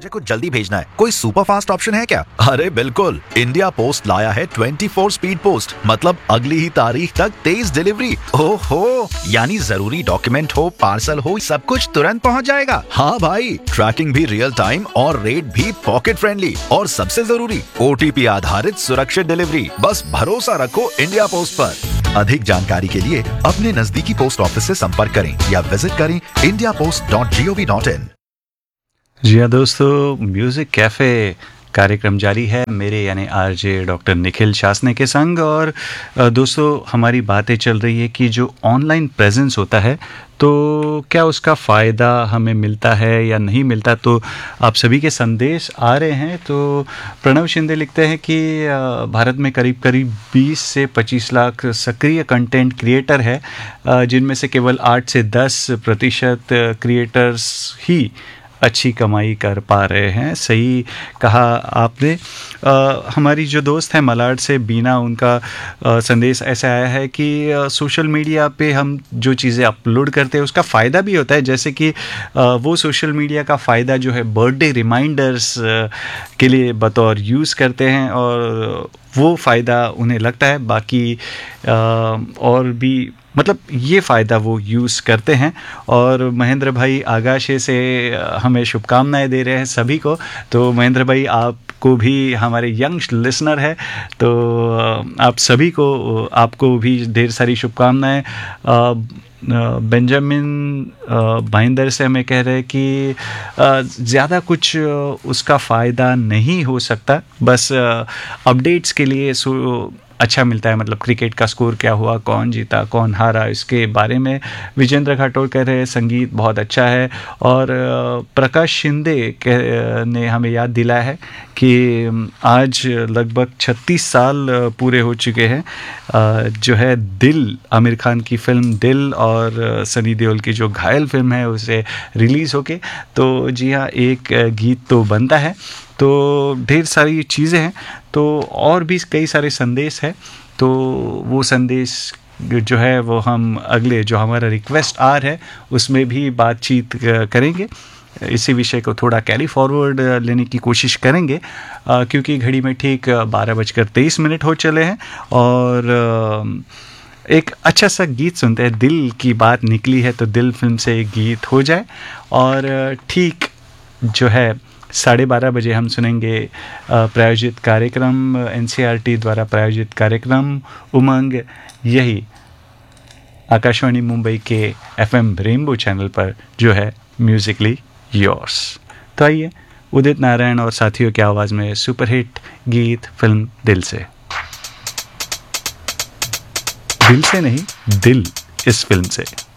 को जल्दी भेजना है, कोई सुपर फास्ट ऑप्शन है क्या? अरे बिल्कुल, इंडिया पोस्ट लाया है 24 स्पीड पोस्ट, मतलब अगली ही तारीख तक तेज डिलीवरी। ओहो, यानी जरूरी डॉक्यूमेंट हो, पार्सल हो, सब कुछ तुरंत पहुंच जाएगा। हाँ भाई, ट्रैकिंग भी रियल टाइम और रेट भी पॉकेट फ्रेंडली, और सबसे जरूरी OTP आधारित सुरक्षित डिलीवरी। बस भरोसा रखो इंडिया पोस्ट पर। अधिक जानकारी के लिए अपने नजदीकी पोस्ट ऑफिस से संपर्क करें या विजिट करें indiapost.gov.in। जी हाँ दोस्तों, म्यूज़िक कैफ़े कार्यक्रम जारी है मेरे यानी RJ डॉक्टर निखिल शासने के संग। और दोस्तों, हमारी बातें चल रही है कि जो ऑनलाइन प्रेजेंस होता है तो क्या उसका फ़ायदा हमें मिलता है या नहीं मिलता। तो आप सभी के संदेश आ रहे हैं। तो प्रणव शिंदे लिखते हैं कि भारत में करीब 20 से 25 लाख सक्रिय कंटेंट क्रिएटर है, जिनमें से केवल 8 से 10% क्रिएटर्स ही अच्छी कमाई कर पा रहे हैं। सही कहा आपने। हमारी जो दोस्त है मलाड से बीना, उनका संदेश ऐसा आया है कि सोशल मीडिया पे हम जो चीज़ें अपलोड करते हैं उसका फ़ायदा भी होता है, जैसे कि वो सोशल मीडिया का फ़ायदा जो है बर्थडे रिमाइंडर्स के लिए बतौर यूज़ करते हैं और वो फ़ायदा उन्हें लगता है। बाकी और भी मतलब ये फ़ायदा वो यूज़ करते हैं। और महेंद्र भाई आगाशे से हमें शुभकामनाएं दे रहे हैं सभी को। तो महेंद्र भाई, आपको भी हमारे यंग लिसनर है, तो आप सभी को, आपको भी ढेर सारी शुभकामनाएं। बेंजामिन भाईंदर से हमें कह रहे हैं कि ज़्यादा कुछ उसका फ़ायदा नहीं हो सकता, बस अपडेट्स के लिए अच्छा मिलता है, मतलब क्रिकेट का स्कोर क्या हुआ, कौन जीता कौन हारा, इसके बारे में। विजेंद्र खाटोर कह रहे हैं संगीत बहुत अच्छा है। और प्रकाश शिंदे ने हमें याद दिलाया है कि आज लगभग 36 साल पूरे हो चुके हैं जो है दिल, आमिर खान की फिल्म दिल और सनी देओल की जो घायल फिल्म है उसे रिलीज़ होके। तो जी हाँ, एक गीत तो बनता है। तो ढेर सारी चीज़ें हैं, तो और भी कई सारे संदेश हैं। तो वो संदेश जो है वो हम अगले जो हमारा रिक्वेस्ट आर है उसमें भी बातचीत करेंगे। इसी विषय को थोड़ा कैरी फॉरवर्ड लेने की कोशिश करेंगे, क्योंकि घड़ी में ठीक 12:23 हो चले हैं। और एक अच्छा सा गीत सुनते हैं। दिल की बात निकली है तो दिल फिल्म से एक गीत हो जाए। और ठीक जो है 12:30 बजे हम सुनेंगे प्रायोजित कार्यक्रम, NCERT द्वारा प्रायोजित कार्यक्रम उमंग, यही आकाशवाणी मुंबई के FM रेनबो चैनल पर जो है म्यूजिकली योर्स। तो आइए, उदित नारायण और साथियों की आवाज़ में सुपरहिट गीत फिल्म दिल से। दिल से नहीं, दिल इस फिल्म से।